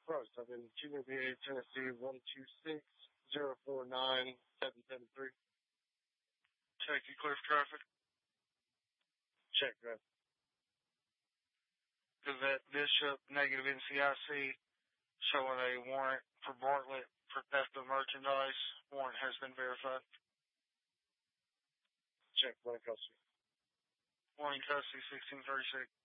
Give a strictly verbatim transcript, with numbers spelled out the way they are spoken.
First, I've been Junior V A Tennessee one two six zero four nine seven seven three. Check, you clear for traffic? Check, man. Gazette Bishop, negative N C I C, showing a warrant for Bartlett for theft of merchandise. Warrant has been verified. Check, one custody. One in custody, sixteen thirty-six.